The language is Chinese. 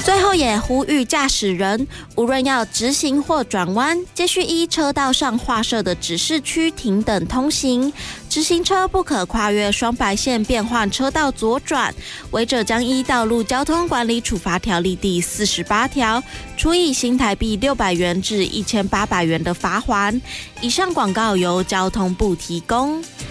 最后也呼吁驾驶人，无论要直行或转弯，皆需依车道上画设的指示区停等通行。直行车不可跨越双白线变换车道左转，违者将依道路交通管理处罚条例第48条，处以新台币600元至1800元的罚锾。以上广告由交通部提供。